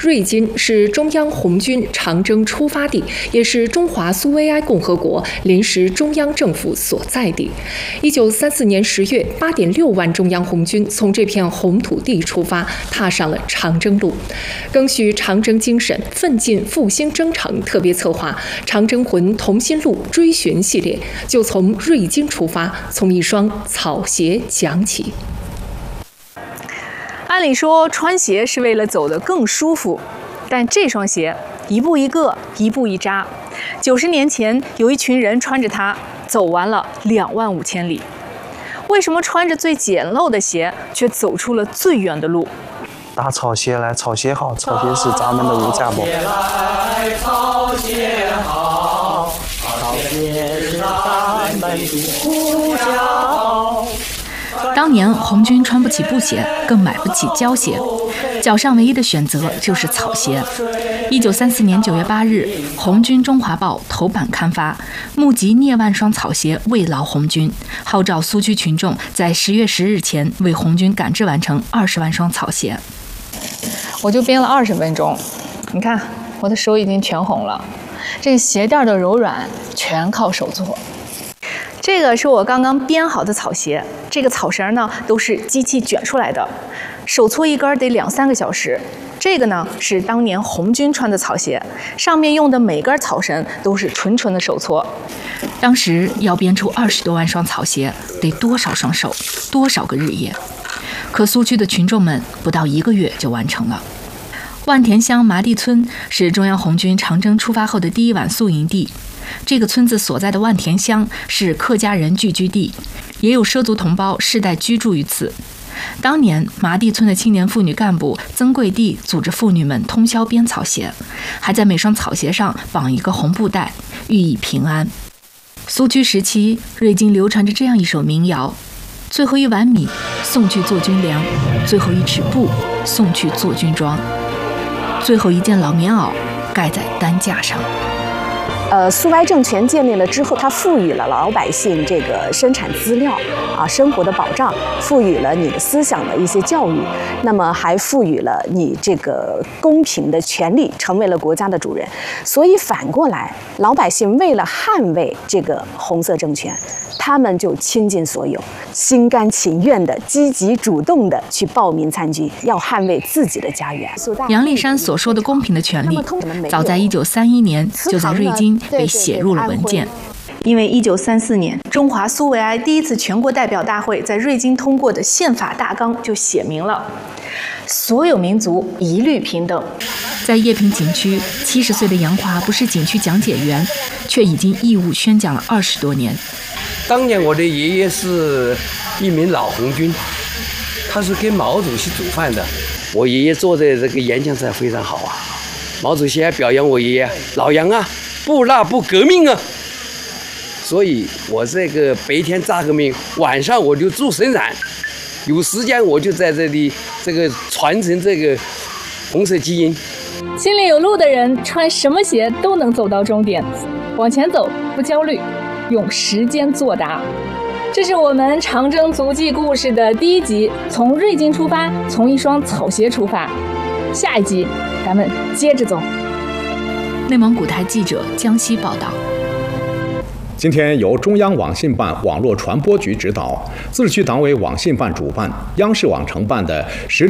瑞金是中央红军长征出发地，也是中华苏维埃共和国临时中央政府所在地。1934年10月，8.6万中央红军从这片红土地出发，踏上了长征路。赓续长征精神，奋进复兴征程特别策划“长征魂同心路”追寻系列，就从瑞金出发，从一双草鞋讲起。 按理说，穿鞋是为了走得更舒服，但这双鞋一步一个，一步一扎。90年前，有一群人穿着它走完了25000里。为什么穿着最简陋的鞋，却走出了最远的路？ 打草鞋来，草鞋好，草鞋是咱们的无价宝。 草鞋好，草鞋是咱们的无价宝。 当年红军穿不起布鞋，更买不起胶鞋，脚上唯一的选择就是草鞋。1934年9月8日，红军中华报头版刊发，募集聂万双草鞋慰劳红军，号召苏区群众在10月10日前为红军赶制完成20万双草鞋。 我就编了20分钟，你看我的手已经全红了。这个鞋垫的柔软全靠手做。这个是我刚刚编好的草鞋，这个草绳呢都是机器卷出来的，手搓一根得2-3个小时。这个呢是当年红军穿的草鞋，上面用的每根草绳都是纯的手搓。 当时要编出20多万双草鞋，得多少双手，多少个日夜？可苏区的群众们不到1个月就完成了。万田乡麻地村是中央红军长征出发后的第一晚宿营地。这个村子所在的万田乡是客家人聚居地，也有畲族同胞世代居住于此。当年麻地村的青年妇女干部曾桂娣组织妇女们通宵编草鞋，还在每双草鞋上绑一个红布带，寓意平安。苏区时期，瑞金流传着这样一首民谣：最后1碗米送去做军粮，最后1尺布送去做军装，最后1件老棉袄盖在担架上。 苏维埃政权建立了之后，它赋予了老百姓这个生产资料生活的保障，赋予了你的思想的一些教育，那么还赋予了你这个公平的权利，成为了国家的主人。所以反过来，老百姓为了捍卫这个红色政权，他们就倾尽所有，心甘情愿的、积极主动的去报名参军，要捍卫自己的家园。 杨丽珊所说的公平的权利，早在1931年就在瑞金被写入了文件。 因为1934年中华苏维埃第一次全国代表大会在瑞金通过的宪法大纲就写明了，所有民族一律平等。 在叶坪景区，70岁的杨华不是景区讲解员，却已经义务宣讲了20多年。 当年我的爷爷是一名老红军，他是给毛主席煮饭的。我爷爷做的这个演讲赛非常好啊，毛主席还表扬我爷爷老杨啊，不辣不革命啊。所以我这个白天扎革命，晚上我就做生产，有时间我就在这里这个传承这个红色基因。 心里有路的人，穿什么鞋都能走到终点，往前走不焦虑，用时间作答。这是我们长征足迹故事的第1集，从瑞金出发，从一双草鞋出发。下一集咱们接着走。 内蒙古台记者江西报道。 今天由中央网信办网络传播局指导，自治区党委网信办主办，央视网承办的